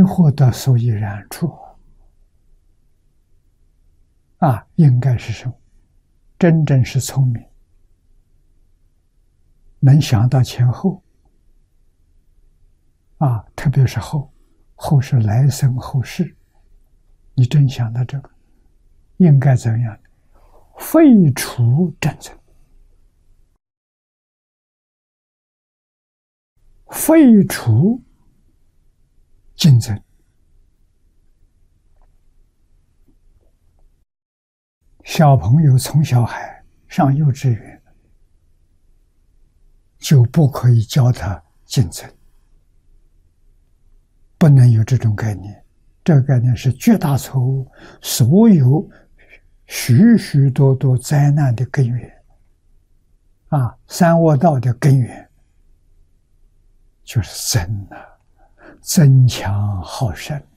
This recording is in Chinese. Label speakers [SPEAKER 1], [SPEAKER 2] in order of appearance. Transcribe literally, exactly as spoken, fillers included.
[SPEAKER 1] 获得所以然处啊，应该是什么？真正是聪明，能想到前后啊，特别是后，后是来生后世，你真想到这个，应该怎样？废除正增，废除竞争。小朋友从小孩上幼稚园，就不可以教他竞争，不能有这种概念。这个概念是绝大错误，所有许许多多灾难的根源啊，三恶道的根源就是争啊，争强好胜。